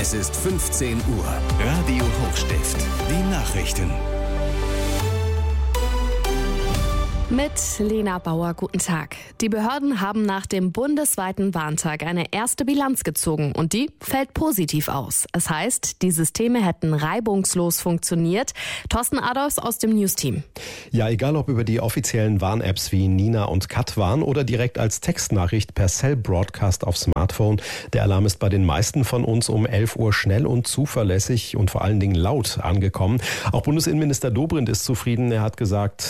Es ist 15 Uhr. Radio Hochstift. Die Nachrichten. Mit Lena Bauer, guten Tag. Die Behörden haben nach dem bundesweiten Warntag eine erste Bilanz gezogen und die fällt positiv aus. Es heißt, die Systeme hätten reibungslos funktioniert. Thorsten Adolfs aus dem News-Team. Ja, egal ob über die offiziellen Warn-Apps wie Nina und Katwarn oder direkt als Textnachricht per Cell-Broadcast auf Smartphone, der Alarm ist bei den meisten von uns um 11 Uhr schnell und zuverlässig und vor allen Dingen laut angekommen. Auch Bundesinnenminister Dobrindt ist zufrieden. Er hat gesagt,